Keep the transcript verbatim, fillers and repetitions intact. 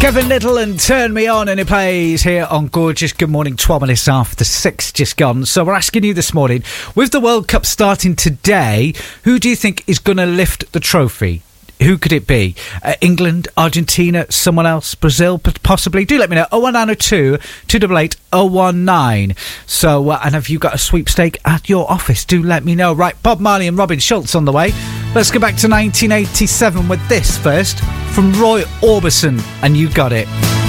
Kevin Little and Turn Me On, and it plays here on Gorgeous. Good morning, twelve minutes after six just gone. So we're asking you this morning, with the World Cup starting today, who do you think is going to lift the trophy? Who could it be? Uh, England, Argentina, someone else, Brazil, possibly? Do let me know. oh one nine oh two, two eight eight, oh one nine. So, uh, and have you got a sweepstake at your office? Do let me know. Right, Bob Marley and Robin Schulz on the way. Let's go back to nineteen eighty-seven with this first from Roy Orbison, and You Got It.